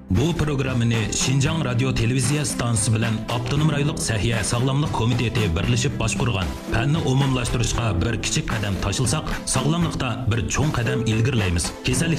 Bu programmani Şinjan Radio Televiziya stansiyasi bilan Avtonom rayonluq Sahiya sog'lomlik komiteti birlashib boshqurgan. Fanni umumlashtirishga bir kichik qadam tashilsak, sog'lomlikda bir cho'ng qadam ilgirlaymiz.